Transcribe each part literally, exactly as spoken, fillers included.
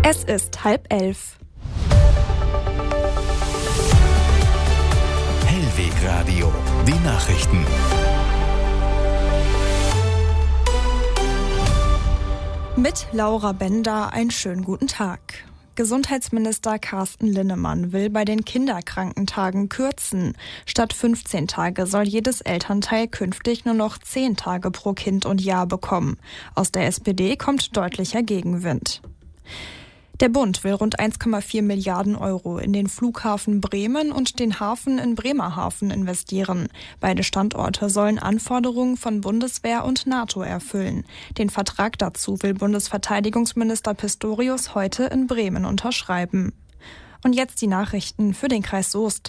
Es ist halb elf. Hellwegradio, die Nachrichten. Mit Laura Bender einen schönen guten Tag. Gesundheitsminister Carsten Linnemann will bei den Kinderkrankentagen kürzen. Statt fünfzehn Tage soll jedes Elternteil künftig nur noch zehn Tage pro Kind und Jahr bekommen. Aus der S P D kommt deutlicher Gegenwind. Der Bund will rund eins Komma vier Milliarden Euro in den Flughafen Bremen und den Hafen in Bremerhaven investieren. Beide Standorte sollen Anforderungen von Bundeswehr und NATO erfüllen. Den Vertrag dazu will Bundesverteidigungsminister Pistorius heute in Bremen unterschreiben. Und jetzt die Nachrichten für den Kreis Soest.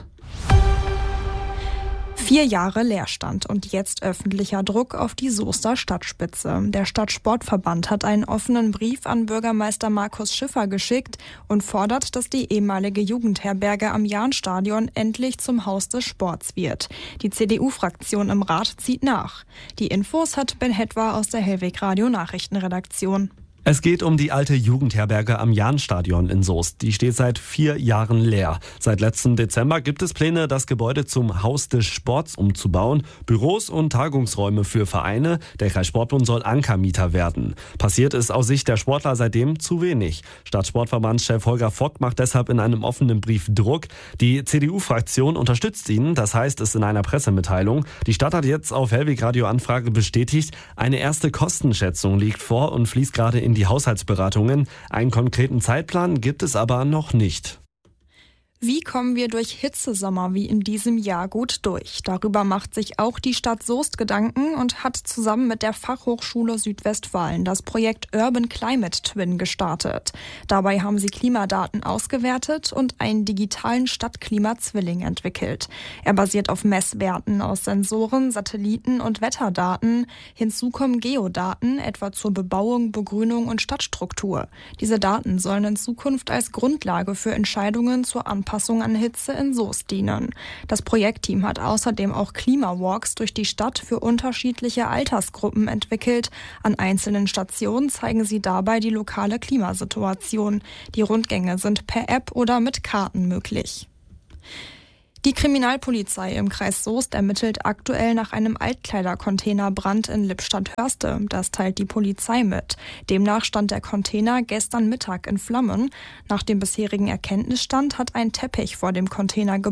Vier Jahre Leerstand und jetzt öffentlicher Druck auf die Soester Stadtspitze. Der Stadtsportverband hat einen offenen Brief an Bürgermeister Markus Schiffer geschickt und fordert, dass die ehemalige Jugendherberge am Jahnstadion endlich zum Haus des Sports wird. Die C D U-Fraktion im Rat zieht nach. Die Infos hat Ben Hetwa aus der Hellwegradio Nachrichtenredaktion. Es geht um die alte Jugendherberge am Jahnstadion in Soest. Die steht seit vier Jahren leer. Seit letztem Dezember gibt es Pläne, das Gebäude zum Haus des Sports umzubauen. Büros und Tagungsräume für Vereine. Der Kreissportbund soll Ankermieter werden. Passiert ist aus Sicht der Sportler seitdem zu wenig. Stadtsportverbandschef Holger Vogt macht deshalb in einem offenen Brief Druck. Die C D U-Fraktion unterstützt ihn, das heißt es in einer Pressemitteilung. Die Stadt hat jetzt auf Hellwegradio-Anfrage bestätigt, eine erste Kostenschätzung liegt vor und fließt gerade in die Haushaltsberatungen. Einen konkreten Zeitplan gibt es aber noch nicht. Wie kommen wir durch Hitzesommer wie in diesem Jahr gut durch? Darüber macht sich auch die Stadt Soest Gedanken und hat zusammen mit der Fachhochschule Südwestfalen das Projekt Urban Climate Twin gestartet. Dabei haben sie Klimadaten ausgewertet und einen digitalen Stadtklima-Zwilling entwickelt. Er basiert auf Messwerten aus Sensoren, Satelliten und Wetterdaten. Hinzu kommen Geodaten, etwa zur Bebauung, Begrünung und Stadtstruktur. Diese Daten sollen in Zukunft als Grundlage für Entscheidungen zur Anpassung Anpassung an Hitze in Soest dienen. Das Projektteam hat außerdem auch Klimawalks durch die Stadt für unterschiedliche Altersgruppen entwickelt. An einzelnen Stationen zeigen sie dabei die lokale Klimasituation. Die Rundgänge sind per App oder mit Karten möglich. Die Kriminalpolizei im Kreis Soest ermittelt aktuell nach einem Altkleidercontainerbrand in Lippstadt-Hörste. Das teilt die Polizei mit. Demnach stand der Container gestern Mittag in Flammen. Nach dem bisherigen Erkenntnisstand hat ein Teppich vor dem Container gebrannt.